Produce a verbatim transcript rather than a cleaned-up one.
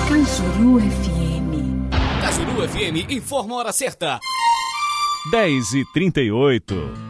Cajuru F M. Cajuru F M informa a hora certa. dez e trinta e oito.